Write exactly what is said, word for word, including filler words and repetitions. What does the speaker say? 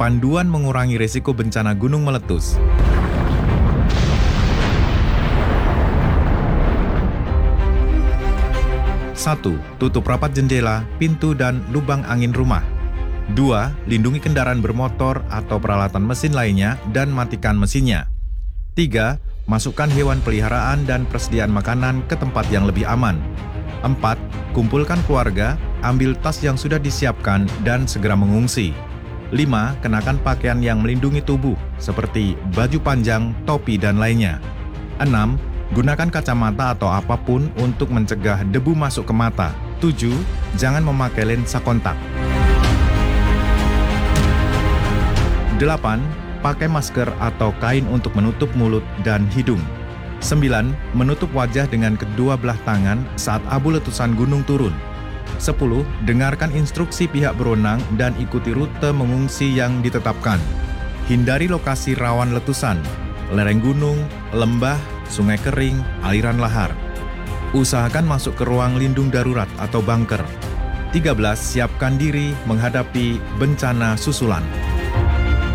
Panduan mengurangi risiko bencana gunung meletus. satu. Tutup rapat jendela, pintu, dan lubang angin rumah. dua. Lindungi kendaraan bermotor atau peralatan mesin lainnya dan matikan mesinnya. tiga. Masukkan hewan peliharaan dan persediaan makanan ke tempat yang lebih aman. empat. Kumpulkan keluarga, ambil tas yang sudah disiapkan, dan segera mengungsi. lima. Kenakan pakaian yang melindungi tubuh, seperti baju panjang, topi, dan lainnya. enam. Gunakan kacamata atau apapun untuk mencegah debu masuk ke mata. tujuh. Jangan memakai lensa kontak. delapan. Pakai masker atau kain untuk menutup mulut dan hidung. sembilan. Menutup wajah dengan kedua belah tangan saat abu letusan gunung turun. sepuluh. Dengarkan instruksi pihak berwenang dan ikuti rute mengungsi yang ditetapkan. Hindari lokasi rawan letusan, lereng gunung, lembah, sungai kering, aliran lahar. Usahakan masuk ke ruang lindung darurat atau bunker. tiga belas. Siapkan diri menghadapi bencana susulan.